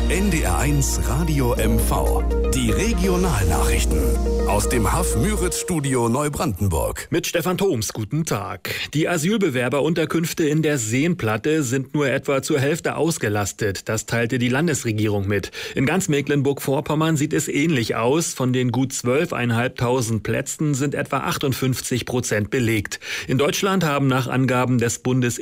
NDR1 Radio MV. Die Regionalnachrichten. Aus dem Haff-Müritz-Studio Neubrandenburg. Mit Stefan Thoms, guten Tag. Die Asylbewerberunterkünfte in der Seenplatte sind nur etwa zur Hälfte ausgelastet. Das teilte die Landesregierung mit. In ganz Mecklenburg-Vorpommern sieht es ähnlich aus. Von den gut 12.500 Plätzen sind etwa 58% belegt. In Deutschland haben nach Angaben des